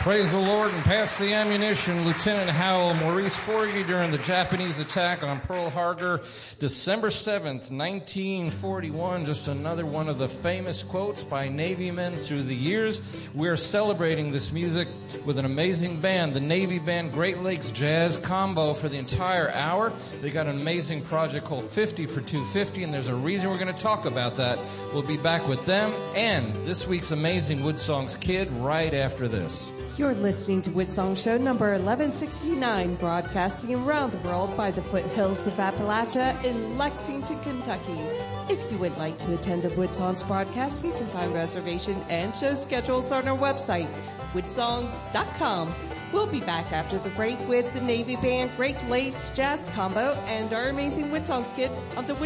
Praise the Lord and pass the ammunition. Lieutenant Howell Maurice Forgy during the Japanese attack on Pearl Harbor, December 7th, 1941. Just another one of the famous quotes by Navy men through the years. We're celebrating this music with an amazing band, the Navy Band Great Lakes Jazz Combo, for the entire hour. They got an amazing project called 50 for 250, and there's a reason we're going to talk about that. We'll be back with them and this week's amazing Woodsongs Kid right after this. You're listening to Woodsong Show number 1169, broadcasting around the world by the foothills of Appalachia in Lexington, Kentucky. If you would like to attend a Woodsongs broadcast, you can find reservation and show schedules on our website, woodsongs.com. We'll be back after the break with the Navy Band Great Lakes Jazz Combo and our amazing Woodsongs Kid on the